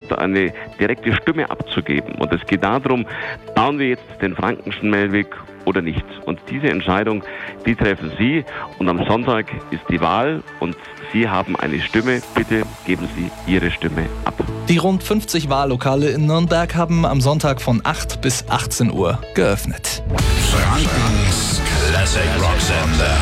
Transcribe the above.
dort eine direkte Stimme abzugeben. Und es geht darum, bauen wir jetzt den Frankenschnellweg oder nicht. Und diese Entscheidung, die treffen Sie. Und am Sonntag ist die Wahl und Sie haben eine Stimme. Bitte geben Sie Ihre Stimme ab. Die rund 50 Wahllokale in Nürnberg haben am Sonntag von 8 bis 18 Uhr geöffnet. Frankens Classic Rock Sender.